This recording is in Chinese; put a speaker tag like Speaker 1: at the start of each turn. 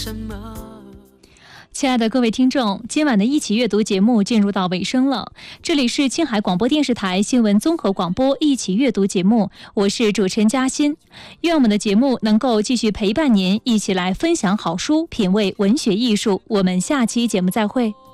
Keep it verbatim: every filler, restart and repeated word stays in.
Speaker 1: 亲爱的各位听众，今晚的一起阅读节目进入到尾声了。这里是青海广播电视台新闻综合广播一起阅读节目，我是主持人嘉欣。愿我们的节目能够继续陪伴您，一起来分享好书，品味文学艺术。我们下期节目再会。